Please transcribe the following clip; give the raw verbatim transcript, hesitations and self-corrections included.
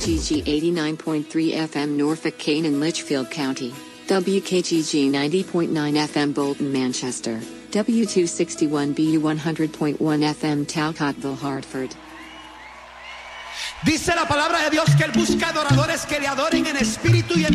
G G eighty-nine point three F M Norfolk, Kane and Litchfield County, W K G G ninety point nine F M Bolton, Manchester, W two sixty-one B U one hundred point one F M Talcottville, Hartford. Dice la palabra de Dios que Él busca adoradores que le adoren en espíritu y en